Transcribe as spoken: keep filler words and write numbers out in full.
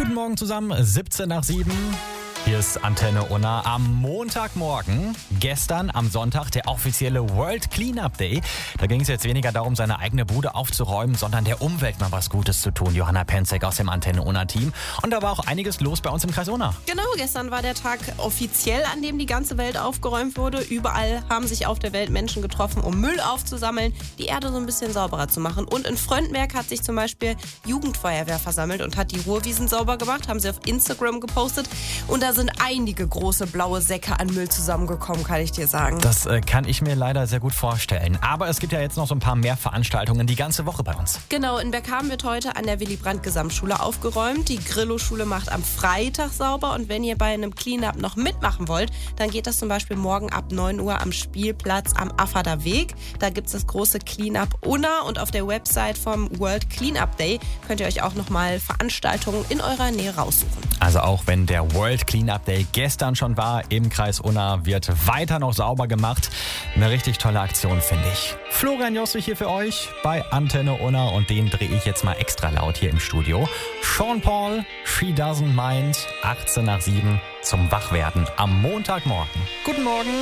Guten Morgen zusammen, siebzehn nach sieben. Hier ist Antenne Unna am Montagmorgen. Gestern am Sonntag der offizielle World Cleanup Day. Da ging es jetzt weniger darum, seine eigene Bude aufzuräumen, sondern der Umwelt mal was Gutes zu tun. Johanna Penzek aus dem Antenne Unna Team. Und da war auch einiges los bei uns im Kreis Unna. Genau, gestern war der Tag offiziell, an dem die ganze Welt aufgeräumt wurde. Überall haben sich auf der Welt Menschen getroffen, um Müll aufzusammeln, die Erde so ein bisschen sauberer zu machen. Und in Fröndenberg hat sich zum Beispiel Jugendfeuerwehr versammelt und hat die Ruhrwiesen sauber gemacht, haben sie auf Instagram gepostet. Und da sind einige große blaue Säcke an Müll zusammengekommen, kann ich dir sagen. Das äh, kann ich mir leider sehr gut vorstellen. Aber es gibt ja jetzt noch so ein paar mehr Veranstaltungen die ganze Woche bei uns. Genau, in Berghamen wird heute an der Willy-Brandt-Gesamtschule aufgeräumt. Die Grillo-Schule macht am Freitag sauber. Und wenn ihr bei einem Cleanup noch mitmachen wollt, dann geht das zum Beispiel morgen ab neun Uhr am Spielplatz am Affader Weg. Da gibt es das große Cleanup Unna. Und auf der Website vom World Cleanup Day könnt ihr euch auch nochmal Veranstaltungen in eurer Nähe raussuchen. Also auch wenn der World Cleanup Day gestern schon war im Kreis Unna, wird weiter noch sauber gemacht. Eine richtig tolle Aktion, finde ich. Florian Joswig hier für euch bei Antenne Unna und den drehe ich jetzt mal extra laut hier im Studio. Sean Paul, She Doesn't Mind, achtzehn nach sieben zum Wachwerden am Montagmorgen. Guten Morgen.